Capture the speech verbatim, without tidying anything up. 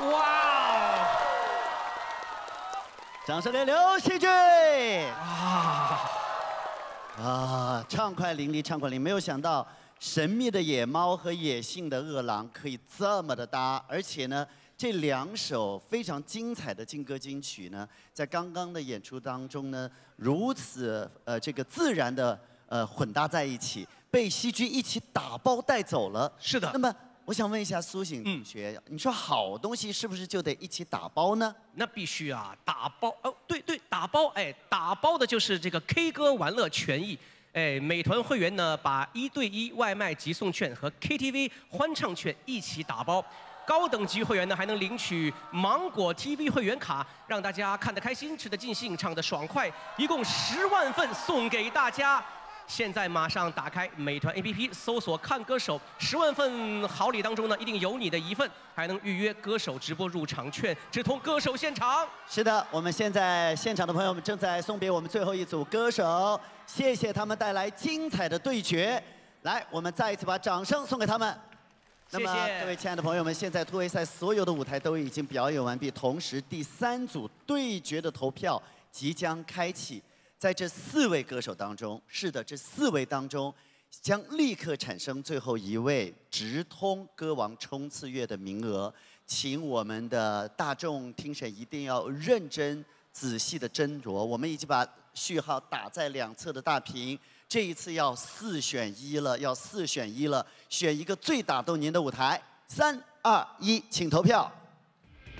哇哦！ 掌声给刘惜君！ 啊啊，畅快淋漓，畅快淋漓！没有想到神秘的野猫和野性的饿狼可以这么的搭，而且呢，这两首非常精彩的劲歌金曲呢，在刚刚的演出当中呢，如此呃这个自然的呃混搭在一起，被惜君一起打包带走了。 是的。 那么我想问一下苏醒同学，嗯、你说好东西是不是就得一起打包呢？ 那必须啊，打包哦，对对，打包，哎，打包的就是这个 K 歌玩乐权益。哎，美团会员呢，把一对一外卖急送券和 K T V 欢唱券一起打包。高等级会员呢，还能领取芒果 T V 会员卡，让大家看得开心、吃得尽兴、唱得爽快，一共十万份送给大家。现在马上打开美团 A P P， 搜索“看歌手”，十万份好礼当中呢，一定有你的一份，还能预约歌手直播入场券，直通歌手现场。 是的，我们现在现场的朋友们正在送别我们最后一组歌手，谢谢他们带来精彩的对决。来，我们再一次把掌声送给他们。那么，各位亲爱的朋友们，现在突围赛所有的舞台都已经表演完毕，同时第三组对决的投票即将开启。在这四位歌手当中，是的，这四位当中，将立刻产生最后一位直通歌王冲刺乐的名额，请我们的大众听审一定要认真仔细的斟酌。我们已经把序号打在两侧的大屏，这一次要四选一了，要四选一了，选一个最打动您的舞台。三二一，请投票。